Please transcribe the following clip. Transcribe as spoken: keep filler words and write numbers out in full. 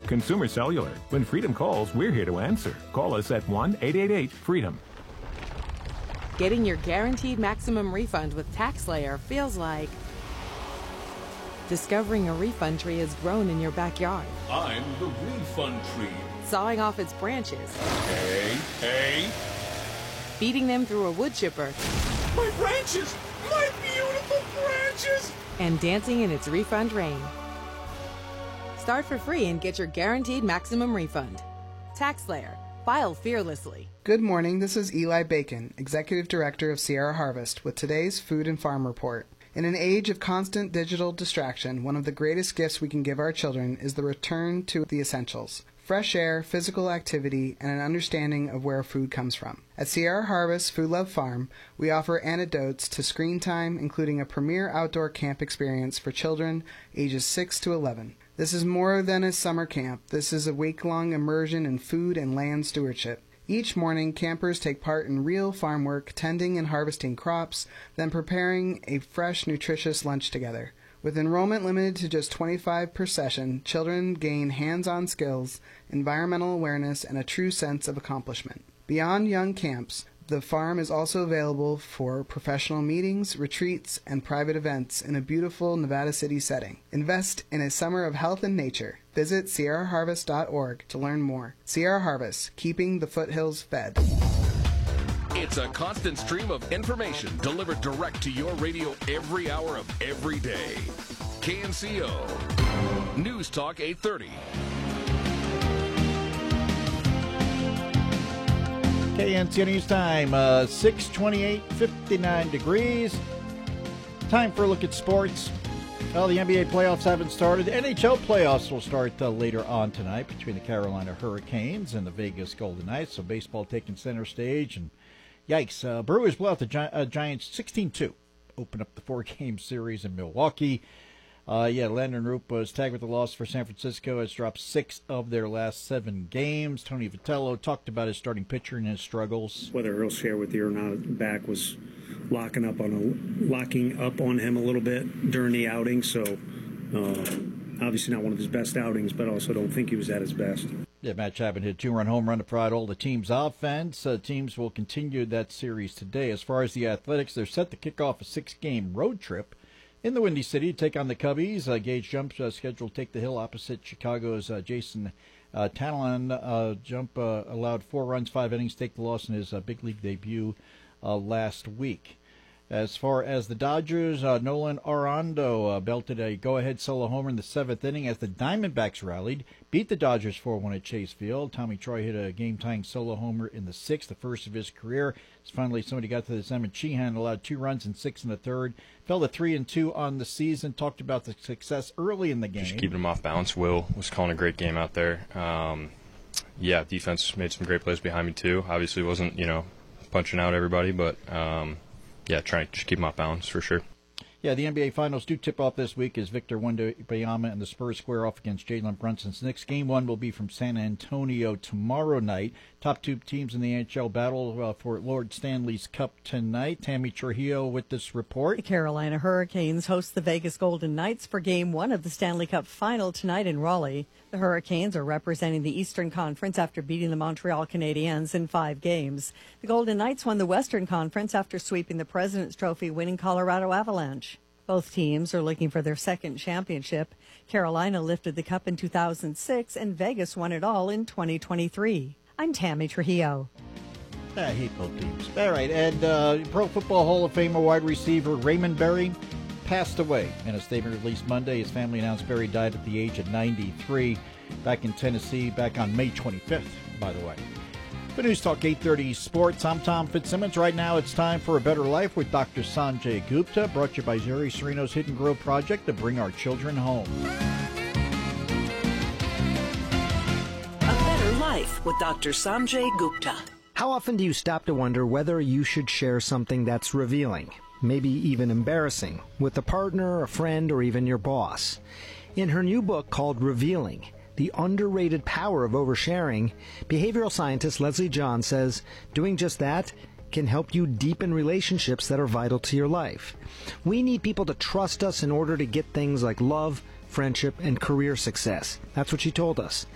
Consumer Cellular. When Freedom calls, we're here to answer. Call us at one eight eight eight FREEDOM. Getting your guaranteed maximum refund with TaxSlayer feels like discovering a refund tree has grown in your backyard. I'm the refund tree. Sawing off its branches. Hey, hey. Feeding them through a wood chipper. My branches! My beautiful branches! And dancing in its refund rain. Start for free and get your guaranteed maximum refund. TaxSlayer. File fearlessly. Good morning, this is Eli Bacon, Executive Director of Sierra Harvest, with today's Food and Farm Report. In an age of constant digital distraction, one of the greatest gifts we can give our children is the return to the essentials. Fresh air, physical activity, and an understanding of where food comes from. At Sierra Harvest Food Love Farm, we offer antidotes to screen time, including a premier outdoor camp experience for children ages six to eleven. This is more than a summer camp. This is a week-long immersion in food and land stewardship. Each morning, campers take part in real farm work, tending and harvesting crops, then preparing a fresh, nutritious lunch together. With enrollment limited to just twenty-five per session, children gain hands-on skills, environmental awareness, and a true sense of accomplishment. Beyond young camps, the farm is also available for professional meetings, retreats, and private events in a beautiful Nevada City setting. Invest in a summer of health and nature. Visit sierra harvest dot org to learn more. Sierra Harvest, keeping the foothills fed. It's a constant stream of information delivered direct to your radio every hour of every day. K N C O News Talk eight thirty. K N C O News Time, uh, six twenty-eight, fifty-nine degrees. Time for a look at sports. Well, the N B A playoffs haven't started. The N H L playoffs will start uh, later on tonight between the Carolina Hurricanes and the Vegas Golden Knights. So baseball taking center stage. And yikes, uh, Brewers blow out the Gi- uh, Giants sixteen two. Open up the four-game series in Milwaukee. Uh, yeah, Landon Roop was tagged with the loss for San Francisco. Has dropped six of their last seven games. Tony Vitello talked about his starting pitcher and his struggles. Whether he'll share with you or not, back was locking up on a, locking up on him a little bit during the outing. So uh, obviously not one of his best outings, but also don't think he was at his best. Yeah, Matt Chapman hit a two-run home run to provide all the team's offense. Uh, teams will continue that series today. As far as the Athletics, they're set to kick off a six-game road trip in the Windy City to take on the Cubbies. Uh, Gage Jump uh, scheduled to take the hill opposite Chicago's uh, Jason uh, Tantalon. Uh, Jump uh, allowed four runs, five innings, take the loss in his uh, big league debut uh, last week. As far as the Dodgers, uh, Nolan Arenado uh, belted a go-ahead solo homer in the seventh inning as the Diamondbacks rallied, beat the Dodgers four one at Chase Field. Tommy Troy hit a game-tying solo homer in the sixth, the first of his career. As finally somebody got to the Emmett Sheehan, allowed two runs and six in the third. Fell to three and two on the season. Talked about the success early in the game. Just keeping him off balance. Will was calling a great game out there. Um, yeah, defense made some great plays behind me too. Obviously, wasn't you know punching out everybody, but. Um, Yeah, trying to just keep him off balance for sure. Yeah, the N B A Finals do tip off this week as Victor Wembanyama and the Spurs square off against Jalen Brunson's Knicks. Game one will be from San Antonio tomorrow night. Top two teams in the N H L battle uh, for Lord Stanley's Cup tonight. Tammy Trujillo with this report. The Carolina Hurricanes host the Vegas Golden Knights for Game one of the Stanley Cup Final tonight in Raleigh. The Hurricanes are representing the Eastern Conference after beating the Montreal Canadiens in five games. The Golden Knights won the Western Conference after sweeping the President's Trophy-winning Colorado Avalanche. Both teams are looking for their second championship. Carolina lifted the cup in two thousand six, and Vegas won it all in twenty twenty-three. I'm Tammy Trujillo. I hate both teams. All right, and uh, Pro Football Hall of Famer wide receiver Raymond Berry passed away. In a statement released Monday, his family announced Berry died at the age of ninety-three back in Tennessee back on May twenty-fifth, by the way. For News Talk eight thirty Sports, I'm Tom Fitzsimmons. Right now it's time for A Better Life with Doctor Sanjay Gupta, brought to you by Jerry Serino's Hidden Grove Project to bring our children home. A Better Life with Doctor Sanjay Gupta. How often do you stop to wonder whether you should share something that's revealing, maybe even embarrassing, with a partner, a friend, or even your boss? In her new book called Revealing, The Underrated Power of Oversharing, behavioral scientist Leslie John says doing just that can help you deepen relationships that are vital to your life. We need people to trust us in order to get things like love, friendship, and career success. That's what she told us.